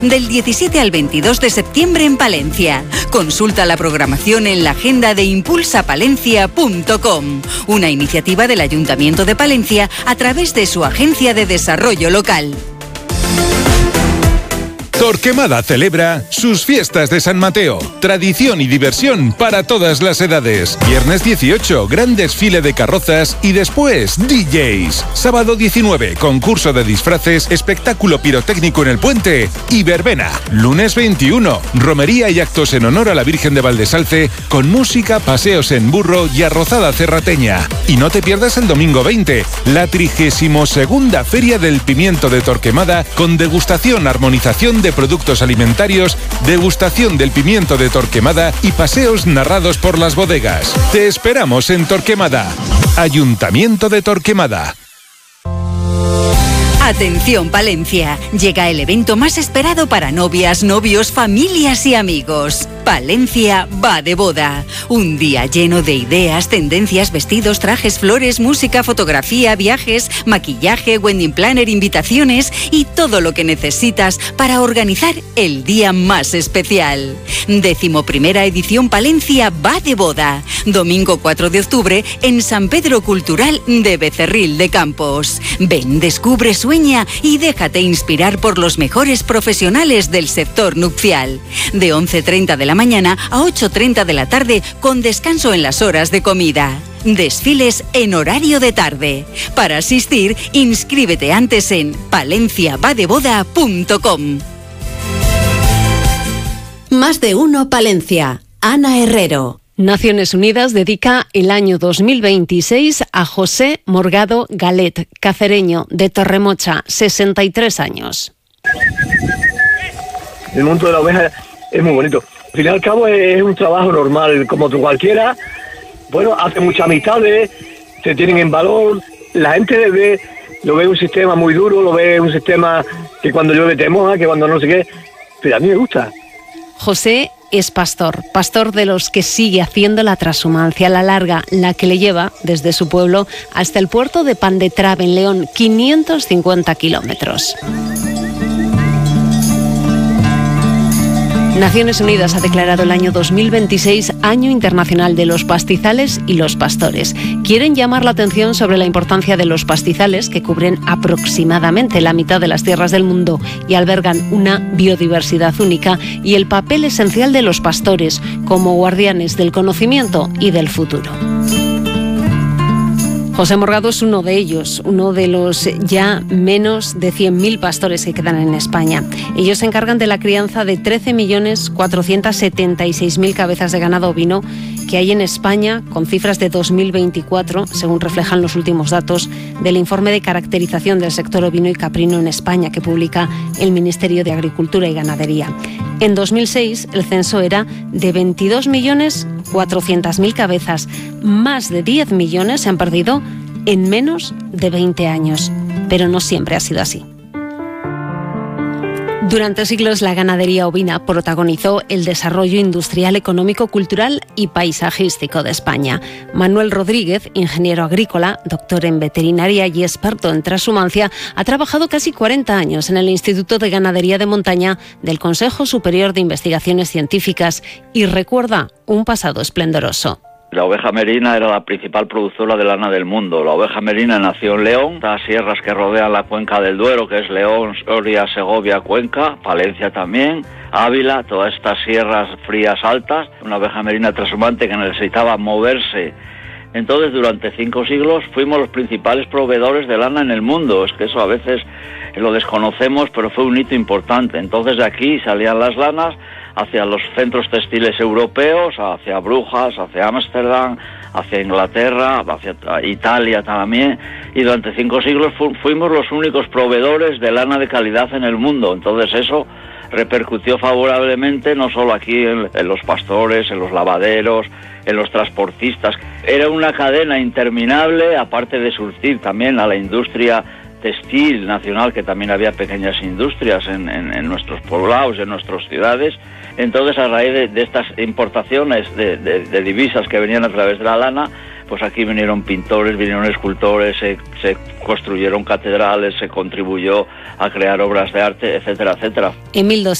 Del 17 al 22 de septiembre en Palencia. Consulta la programación en la agenda de impulsapalencia.com, una iniciativa del Ayuntamiento de Palencia a través de su Agencia de Desarrollo Local. Torquemada celebra sus fiestas de San Mateo. Tradición y diversión para todas las edades. Viernes 18, gran desfile de carrozas y después DJs. Sábado 19, concurso de disfraces, espectáculo pirotécnico en el puente y verbena. Lunes 21, romería y actos en honor a la Virgen de Valdesalce con música, paseos en burro y arrozada cerrateña. Y no te pierdas el domingo 20, la 32ª Feria del Pimiento de Torquemada con degustación, armonización de productos alimentarios, degustación del pimiento de Torquemada y paseos narrados por las bodegas. Te esperamos en Torquemada. Ayuntamiento de Torquemada. Atención Palencia, llega el evento más esperado para novias, novios, familias y amigos. Palencia va de boda. Un día lleno de ideas, tendencias, vestidos, trajes, flores, música, fotografía, viajes, maquillaje, wedding planner, invitaciones y todo lo que necesitas para organizar el día más especial. 11ª edición Palencia va de boda. Domingo 4 de octubre en San Pedro Cultural de Becerril de Campos. Ven, descubre, sueña y déjate inspirar por los mejores profesionales del sector nupcial. De 11:30 de la mañana a 8:30 de la tarde con descanso en las horas de comida. Desfiles en horario de tarde. Para asistir, inscríbete antes en palenciavadeboda.com. Más de uno Palencia. Ana Herrero. Naciones Unidas dedica el año 2026 a José Morgado Galet, cacereño de Torremocha, 63 años. El mundo de la oveja es muy bonito. Al fin y al cabo es un trabajo normal, como otro cualquiera. Bueno, hace muchas amistades, se tienen en valor. La gente lo ve un sistema muy duro, lo ve un sistema que cuando llueve te moja, que cuando no sé qué. Pero a mí me gusta. José es pastor de los que sigue haciendo la trashumancia, la larga, la que le lleva desde su pueblo hasta el puerto de Pandetrab en León, 550 kilómetros. Naciones Unidas ha declarado el año 2026 Año Internacional de los Pastizales y los Pastores. Quieren llamar la atención sobre la importancia de los pastizales, que cubren aproximadamente la mitad de las tierras del mundo y albergan una biodiversidad única, y el papel esencial de los pastores como guardianes del conocimiento y del futuro. José Morgado es uno de ellos, uno de los ya menos de 100.000 pastores que quedan en España. Ellos se encargan de la crianza de 13.476.000 cabezas de ganado ovino que hay en España, con cifras de 2024, según reflejan los últimos datos del informe de caracterización del sector ovino y caprino en España que publica el Ministerio de Agricultura y Ganadería. En 2006 el censo era de 22.400.000 cabezas. Más de 10 millones se han perdido en menos de 20 años. Pero no siempre ha sido así. Durante siglos la ganadería ovina protagonizó el desarrollo industrial, económico, cultural y paisajístico de España. Manuel Rodríguez, ingeniero agrícola, doctor en veterinaria y experto en trashumancia, ha trabajado casi 40 años en el Instituto de Ganadería de Montaña del Consejo Superior de Investigaciones Científicas y recuerda un pasado esplendoroso. La oveja merina era la principal productora de lana del mundo. La oveja merina nació en León, las sierras que rodean la cuenca del Duero, que es León, Soria, Segovia, Cuenca, Palencia también, Ávila, todas estas sierras frías altas. Una oveja merina trashumante que necesitaba moverse. Entonces, durante 5 siglos fuimos los principales proveedores de lana en el mundo. Es que eso a veces lo desconocemos, pero fue un hito importante. Entonces, de aquí salían las lanas hacia los centros textiles europeos, hacia Brujas, hacia Ámsterdam, hacia Inglaterra, hacia Italia también, y durante 5 siglos fuimos los únicos proveedores de lana de calidad en el mundo. Entonces eso repercutió favorablemente no solo aquí en los pastores, en los lavaderos, en los transportistas. Era una cadena interminable, aparte de surtir también a la industria textil nacional, que también había pequeñas industrias en nuestros poblados, en nuestras ciudades. Entonces, a raíz de estas importaciones de divisas que venían a través de la lana, pues aquí vinieron pintores, vinieron escultores, se construyeron catedrales, se contribuyó a crear obras de arte, etcétera, etcétera. En